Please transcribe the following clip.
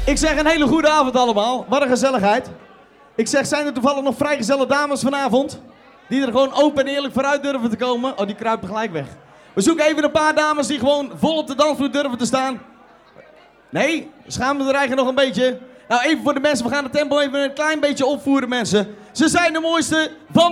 Ik zeg een hele goede avond allemaal. Wat een gezelligheid. Ik zeg, zijn er toevallig nog vrijgezelle dames vanavond? Die er gewoon open en eerlijk vooruit durven te komen? Oh, die kruipen gelijk weg. We zoeken even een paar dames die gewoon vol op de dansvloer durven te staan. Nee? Schamen we er eigenlijk nog een beetje? Nou, even voor de mensen. We gaan het tempo even een klein beetje opvoeren, mensen. Ze zijn de mooiste van...